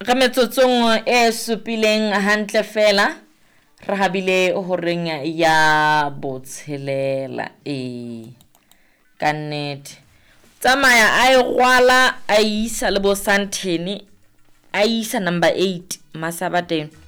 ga metsotsong e supileng hantle fela re habile horeng ya botshelela ka nnete tsamaya a e gwala a isa le bo Santene a isa number 8 Masabateng